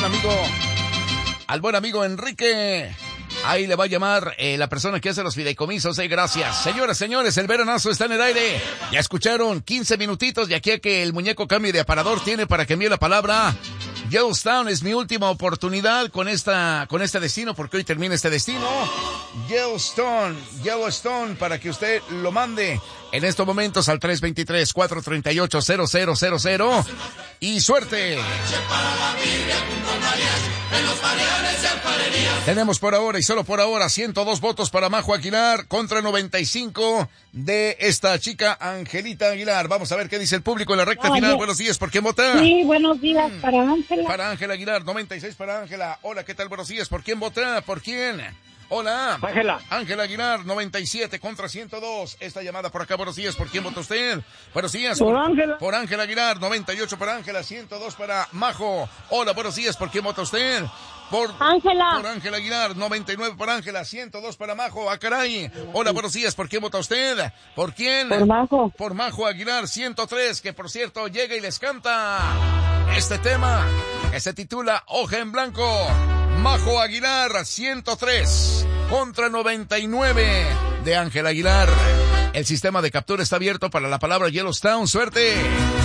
al buen amigo Enrique. Ahí le va a llamar la persona que hace los fideicomisos. Gracias. Señoras, señores, el veranazo está en el aire. Ya escucharon, 15 minutitos de aquí a que el muñeco cambie de aparador. Tiene para que envíe la palabra. Yellowstone es mi última oportunidad con este destino, porque hoy termina este destino. Yellowstone, para que usted lo mande en estos momentos al 323-438-0000. Y suerte. Tenemos por ahora y solo por ahora 102 votos para Majo Aguilar contra 95 de esta chica Angelita Aguilar. Vamos a ver qué dice el público en la recta final. Buenos días, ¿por quién vota? Sí, buenos días, para Ángela. Para Ángela Aguilar, 96 para Ángela. Hola, ¿qué tal? Buenos días, ¿por quién vota? ¿Por quién? Hola. Ángela Aguilar, 97 contra 102. Esta llamada por acá, buenos días, ¿por quién vota usted? Buenos días. Por Ángela. Por Ángela Aguilar, 98 para Ángela, 102 para Majo. Hola, buenos días, ¿por quién vota usted? Por Ángela Aguilar, 99 para Ángela, 102 para Majo. ¡Ah, caray! Hola, buenos días, ¿por quién vota usted? ¿Por quién? Por Majo. Por Majo Aguilar, 103, que por cierto llega y les canta este tema que se titula Hoja en Blanco. Majo Aguilar, 103 contra 99 de Ángela Aguilar. El sistema de captura está abierto para la palabra Yellowstone. ¡Suerte!